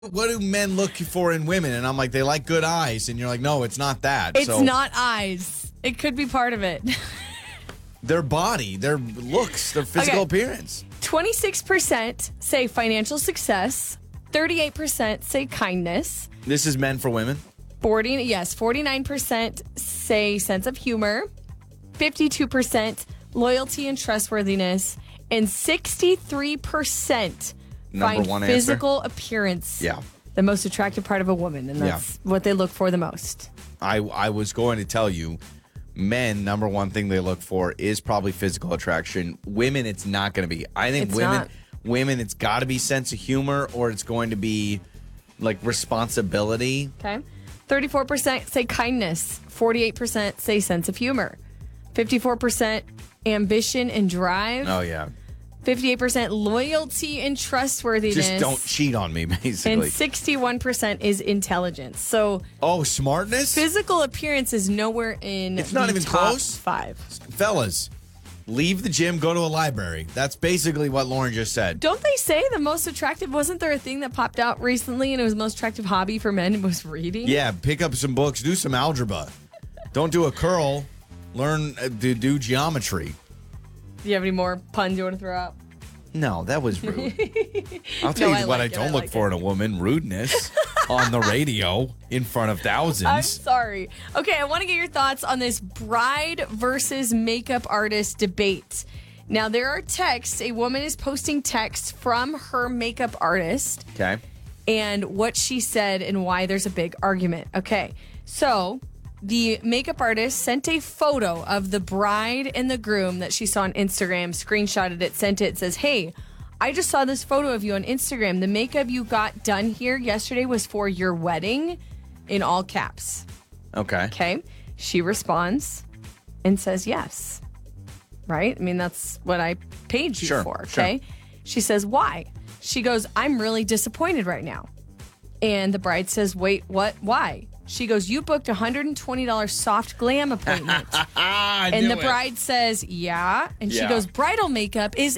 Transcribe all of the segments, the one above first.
what do men look for in women? And I'm like, they like good eyes. And you're like, no, it's not that. It's not eyes. It could be part of it. Their body, their looks, their physical appearance. 26% say financial success. 38% say kindness. This is men for women? 49% say sense of humor. 52% loyalty and trustworthiness. And 63% Number find one physical appearance the most attractive part of a woman. And that's what they look for the most. I was going to tell you, men, number one thing they look for is probably physical attraction. Women, it's not going to be. I think women, it's got to be sense of humor, or it's going to be like responsibility. Okay. 34% say kindness. 48% say sense of humor. 54% ambition and drive. Oh, yeah. 58% loyalty and trustworthiness. Just don't cheat on me, basically. And 61% is intelligence. So, smartness? Physical appearance is nowhere in It's not even top close? 5. Fellas, leave the gym, go to a library. That's basically what Lauren just said. Don't they say the most attractive, wasn't there a thing that popped out recently and it was the most attractive hobby for men was reading? Yeah, pick up some books, do some algebra. Don't do a curl, learn to do geometry. Do you have any more puns you want to throw out? No, that was rude. I'll tell you what I don't look for in a woman, rudeness on the radio in front of thousands. I'm sorry. Okay, I want to get your thoughts on this bride versus makeup artist debate. Now, there are texts. A woman is posting texts from her makeup artist. Okay. And what she said and why there's a big argument. Okay, so the makeup artist sent a photo of the bride and the groom that she saw on Instagram, screenshotted it, sent it, says, hey, I just saw this photo of you on Instagram. The makeup you got done here yesterday was for your wedding, in all caps. Okay. Okay. She responds and says yes. Right? I mean, that's what I paid you for. Okay. Sure. She says, why? She goes, I'm really disappointed right now. And the bride says, wait, what? Why? She goes, you booked a $120 soft glam appointment. And the bride says, yeah. And she goes, bridal makeup is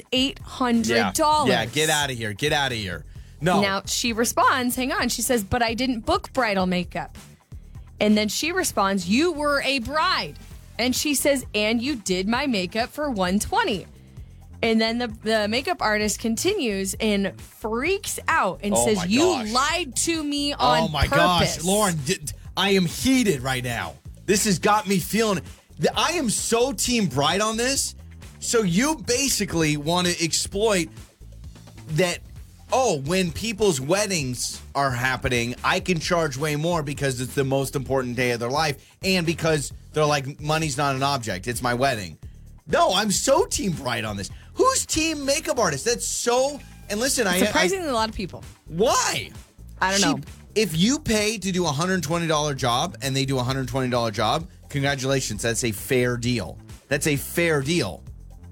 $800. Yeah, get out of here. Get out of here. No. Now she responds, hang on. She says, but I didn't book bridal makeup. And then she responds, you were a bride. And she says, and you did my makeup for $120. And then the makeup artist continues and freaks out and says, you lied to me on purpose. Oh, my gosh. Lauren, I am heated right now. This has got me feeling... I am so team bride on this. So you basically want to exploit that, when people's weddings are happening, I can charge way more because it's the most important day of their life and because they're like, money's not an object. It's my wedding. No, I'm so team bride on this. Who's team makeup artist? That's so... And listen, surprisingly, a lot of people. Why? I don't know. If you pay to do a $120 job and they do a $120 job, congratulations. That's a fair deal. That's a fair deal.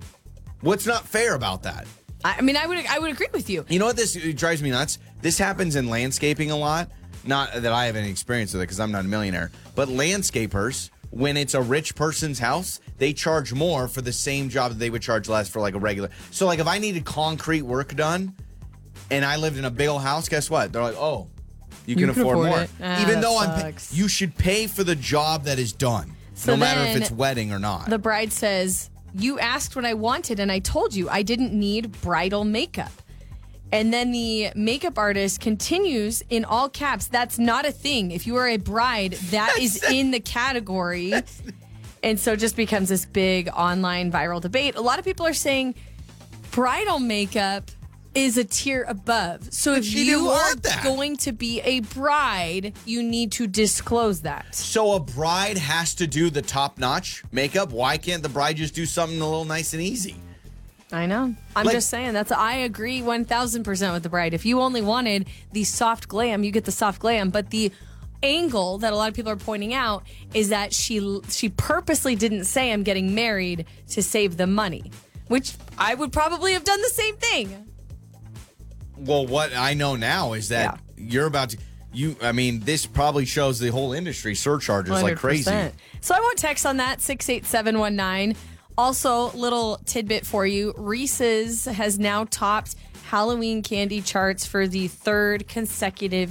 What's not fair about that? I mean, I would agree with you. You know what? This drives me nuts. This happens in landscaping a lot. Not that I have any experience with it because I'm not a millionaire. But landscapers, when it's a rich person's house, they charge more for the same job that they would charge less for like a regular. So like if I needed concrete work done and I lived in a big old house, guess what? They're like, oh, you can afford more. Even though you should pay for the job that is done, no matter if it's wedding or not. The bride says, you asked what I wanted and I told you I didn't need bridal makeup. And then the makeup artist continues in all caps, that's not a thing. If you are a bride, that is in the category. And so it just becomes this big online viral debate. A lot of people are saying bridal makeup is a tier above. So if you are going to be a bride, you need to disclose that. So a bride has to do the top-notch makeup? Why can't the bride just do something a little nice and easy? I know. I'm just saying I agree 1,000% with the bride. If you only wanted the soft glam, you get the soft glam. But the angle that a lot of people are pointing out is that she purposely didn't say I'm getting married to save the money, which I would probably have done the same thing. Well, what I know now is that you're about to... this probably shows the whole industry surcharges 100%. Like crazy. So I want text on that, 68719. Also, little tidbit for you. Reese's has now topped Halloween candy charts for the third consecutive